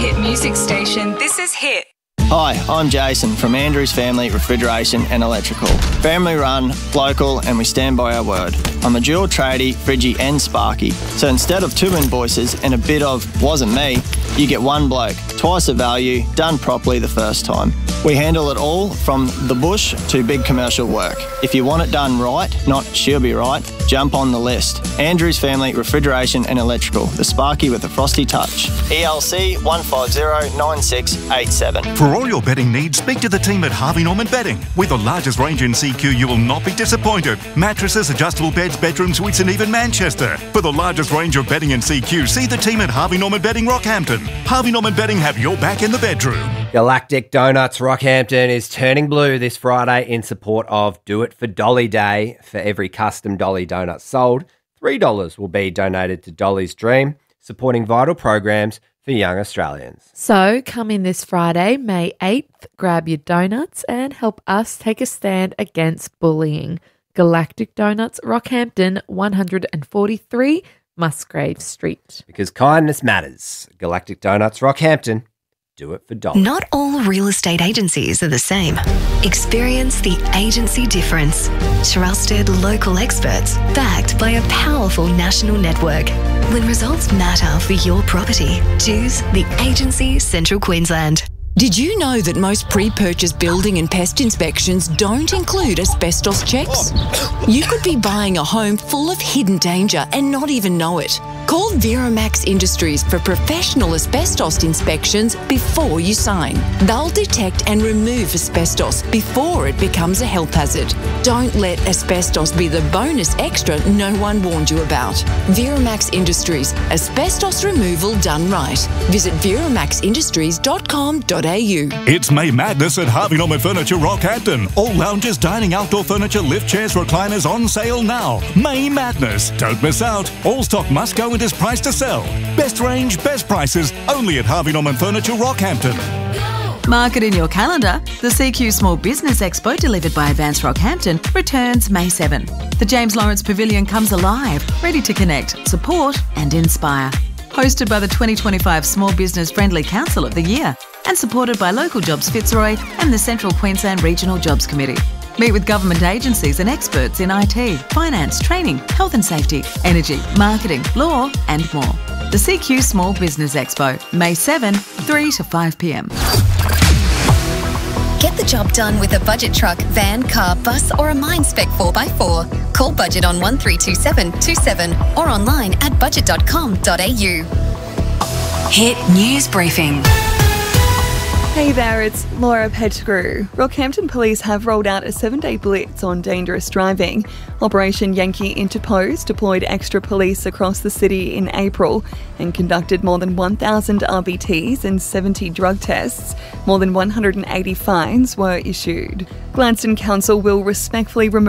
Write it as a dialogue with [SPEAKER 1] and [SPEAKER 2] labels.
[SPEAKER 1] hit music station. This is Hit.
[SPEAKER 2] Hi, I'm Jason from Andrews Family Refrigeration and Electrical. Family run, local, and we stand by our word. I'm a dual tradie, Fridgie and Sparky. So instead of 2 invoices and a bit of wasn't me, you get one bloke, twice the value, done properly the first time. We handle it all from the bush to big commercial work. If you want it done right, not she'll be right, jump on the list. Andrews Family Refrigeration and Electrical, the Sparky with the frosty touch. ELC 1509687.
[SPEAKER 3] For all your bedding needs, speak to the team at Harvey Norman Bedding. With the largest range in CQ, you will not be disappointed. Mattresses, adjustable beds, bedroom suites and even Manchester. For the largest range of bedding in CQ, see the team at Harvey Norman Bedding Rockhampton. Harvey Norman Bedding have your back in the bedroom.
[SPEAKER 4] Galactic Donuts Rockhampton is turning blue this Friday in support of Do It for Dolly Day. For every custom Dolly donut sold, $3 will be donated to Dolly's Dream, supporting vital programs for young Australians.
[SPEAKER 5] So come in this Friday, May 8th, grab your donuts and help us take a stand against bullying. Galactic Donuts Rockhampton, 143 Musgrave Street.
[SPEAKER 4] Because kindness matters. Galactic Donuts Rockhampton. Do it for Dolly.
[SPEAKER 6] Not all real estate agencies are the same. Experience the agency difference. Trusted local experts backed by a powerful national network. When results matter for your property, choose the Agency Central Queensland.
[SPEAKER 7] Did you know that most pre-purchase building and pest inspections don't include asbestos checks? You could be buying a home full of hidden danger and not even know it. Call Veromax Industries for professional asbestos inspections before you sign. They'll detect and remove asbestos before it becomes a health hazard. Don't let asbestos be the bonus extra no one warned you about. Veromax Industries, asbestos removal done right. Visit veromaxindustries.com.au.
[SPEAKER 3] It's May Madness at Harvey Norman Furniture Rockhampton. All lounges, dining, outdoor furniture, lift chairs, recliners on sale now. May Madness. Don't miss out. All stock must go and is priced to sell. Best range, best prices, only at Harvey Norman Furniture Rockhampton.
[SPEAKER 8] Mark it in your calendar. The CQ Small Business Expo, delivered by Advance Rockhampton, returns May 7. The James Lawrence Pavilion comes alive, ready to connect, support and inspire. Hosted by the 2025 Small Business Friendly Council of the Year and supported by Local Jobs Fitzroy and the Central Queensland Regional Jobs Committee. Meet with government agencies and experts in IT, finance, training, health and safety, energy, marketing, law and more. The CQ Small Business Expo, May 7, 3 to 5 p.m.
[SPEAKER 6] Get the job done with a budget truck, van, car, bus or a Mindspec 4x4. Call Budget on 132727 or online at budget.com.au.
[SPEAKER 1] Hit News Briefing.
[SPEAKER 9] Hey there, it's Laura Pettigrew. Rockhampton Police have rolled out a 7-day blitz on dangerous driving. Operation Yankee Interpose deployed extra police across the city in April and conducted more than 1,000 RBTs and 70 drug tests. More than 180 fines were issued. Gladstone Council will respectfully remove